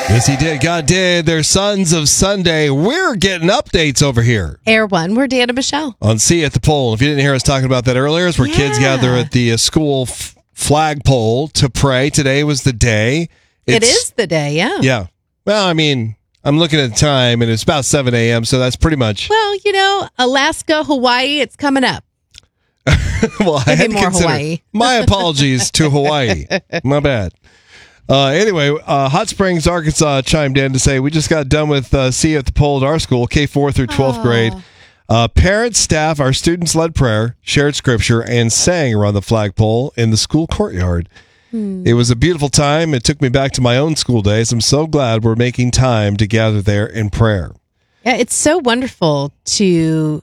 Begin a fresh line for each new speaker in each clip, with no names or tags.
Yes, he did. God did. They're Sons of Sunday. We're getting updates over here.
Air One, we're Dan and Michelle.
On See at the Pole. If you didn't hear us talking about that earlier, it's where kids gather at the school flagpole to pray. Today was the day.
It is the day, yeah.
Yeah. Well, I mean, I'm looking at the time, and it's about 7 a.m., so that's pretty much.
Well, Alaska, Hawaii, it's coming up.
Well, I had to consider.
Hawaii.
My apologies to Hawaii. My bad. Anyway, Hot Springs, Arkansas chimed in to say, we just got done with See at the Pole at our school, K4 through 12th grade. Parents, staff, our students led prayer, shared scripture, and sang around the flagpole in the school courtyard. It was a beautiful time. It took me back to my own school days. I'm so glad we're making time to gather there in prayer.
Yeah, it's so wonderful to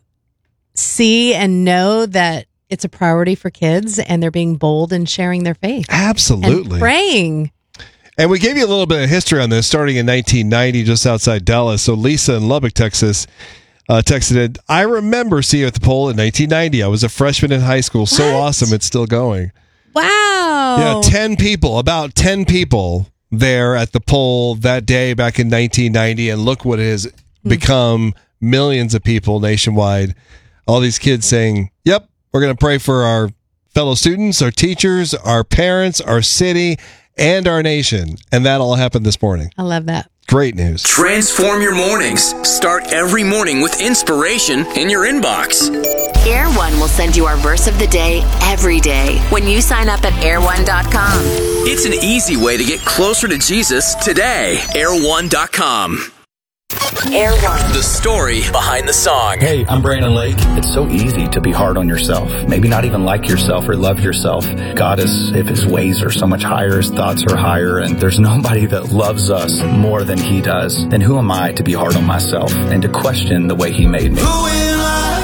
see and know that it's a priority for kids and they're being bold and sharing their faith.
Absolutely.
And praying.
And we gave you a little bit of history on this starting in 1990, just outside Dallas. So Lisa in Lubbock, Texas, texted in, I remember See You at the Pole in 1990. I was a freshman in high school. So awesome. It's still going.
Wow.
Yeah, about 10 people there at the pole that day back in 1990. And look what it has become, millions of people nationwide. All these kids saying, yep, we're going to pray for our fellow students, our teachers, our parents, our city, and our nation. And that all happened this morning.
I love that.
Great news.
Transform your mornings. Start every morning with inspiration in your inbox.
Air One will send you our verse of the day every day when you sign up at air1.com.
It's an easy way to get closer to Jesus today. Air1.com.
Air One.
The story behind the song.
Hey, I'm Brandon Lake. It's so easy to be hard on yourself. Maybe not even like yourself or love yourself. God is, if his ways are so much higher, his thoughts are higher, and there's nobody that loves us more than he does. Then who am I to be hard on myself and to question the way he made me?
Who am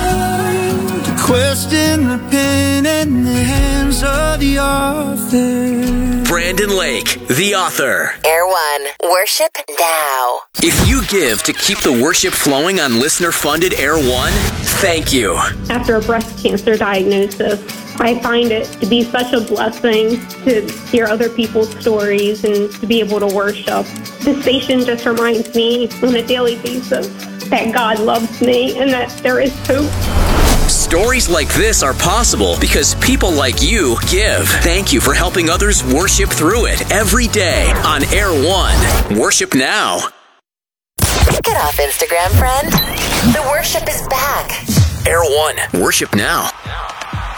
I to question the pen in the hands of the author?
Brandon Lake, the author.
Air One. Worship now.
If you give to keep the worship flowing on listener-funded Air One, thank you.
After a breast cancer diagnosis, I find it to be such a blessing to hear other people's stories and to be able to worship. The station just reminds me on a daily basis that God loves me and that there is hope.
Stories like this are possible because people like you give. Thank you for helping others worship through it every day on Air One. Worship now.
Get off Instagram, friend. The worship is back.
Air One. Worship now.